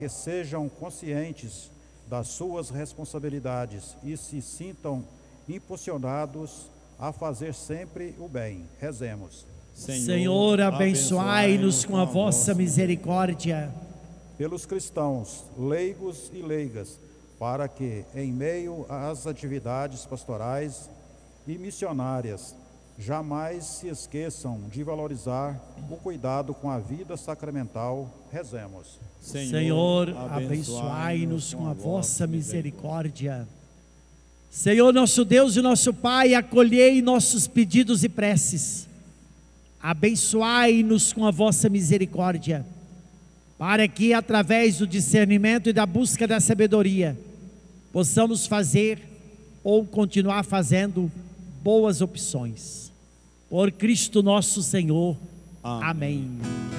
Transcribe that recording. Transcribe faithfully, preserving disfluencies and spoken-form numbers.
que sejam conscientes das suas responsabilidades e se sintam impulsionados a fazer sempre o bem. Rezemos. Senhor, Senhor abençoai-nos com a vossa misericórdia. Pelos cristãos, leigos e leigas, para que, em meio às atividades pastorais e missionárias, jamais se esqueçam de valorizar o cuidado com a vida sacramental. Rezemos. Senhor, Senhor abençoai-nos com a vossa misericórdia. Senhor, nosso Deus e nosso Pai, acolhei nossos pedidos e preces. Abençoai-nos com a vossa misericórdia, para que, através do discernimento e da busca da sabedoria, possamos fazer ou continuar fazendo boas opções. Por Cristo nosso Senhor. Amém. Amém.